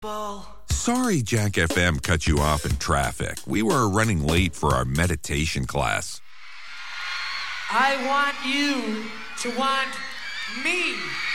Sorry Jack FM cut you off in traffic. We were running late for our meditation class. I want you to want me.